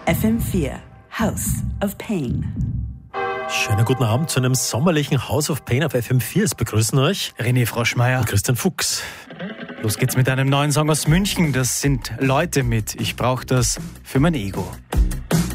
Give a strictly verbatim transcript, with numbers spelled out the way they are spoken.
F M vier, House of Pain. Schönen guten Abend zu einem sommerlichen House of Pain auf F M vier. Es begrüßen euch René Froschmeier und Christian Fuchs. Los geht's mit einem neuen Song aus München. Das sind Leute mit Ich brauch das für mein Ego.